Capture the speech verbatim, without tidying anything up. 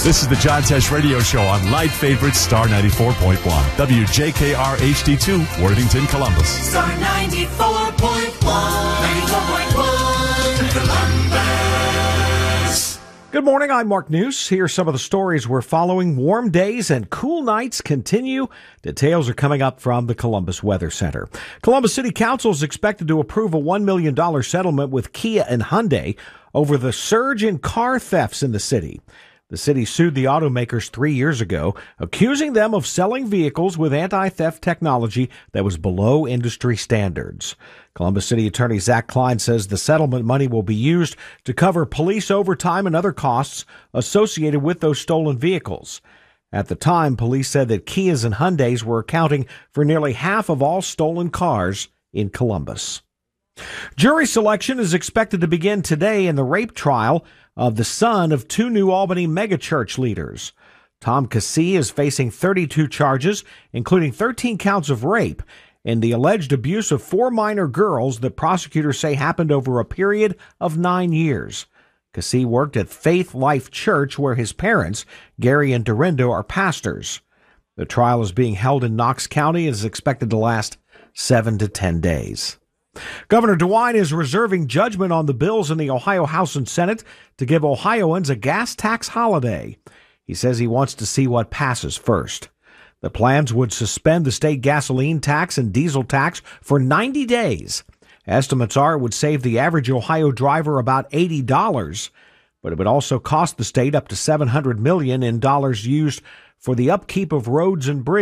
This is the John Tesh Radio Show on Light Favorite Star ninety-four point one. W J K R H D two, Worthington, Columbus. Star ninety-four point one. ninety-four point one, Columbus. Good morning, I'm Mark News. Here are some of the stories we're following. Warm days and cool nights continue. Details are coming up from the Columbus Weather Center. Columbus City Council is expected to approve a one million dollars settlement with Kia and Hyundai over the surge in car thefts in the city. The city sued the automakers three years ago, accusing them of selling vehicles with anti-theft technology that was below industry standards. Columbus City Attorney Zach Klein says the settlement money will be used to cover police overtime and other costs associated with those stolen vehicles. At the time, police said that Kias and Hyundais were accounting for nearly half of all stolen cars in Columbus. Jury selection is expected to begin today in the rape trial of the son of two New Albany megachurch leaders. Tom Cassee is facing thirty-two charges, including thirteen counts of rape and the alleged abuse of four minor girls that prosecutors say happened over a period of nine years. Cassee worked at Faith Life Church, where his parents, Gary and Dorinda, are pastors. The trial is being held in Knox County and is expected to last seven to ten days. Governor DeWine is reserving judgment on the bills in the Ohio House and Senate to give Ohioans a gas tax holiday. He says he wants to see what passes first. The plans would suspend the state gasoline tax and diesel tax for ninety days. Estimates are it would save the average Ohio driver about eighty dollars, but it would also cost the state up to seven hundred million dollars in dollars used for the upkeep of roads and bridges.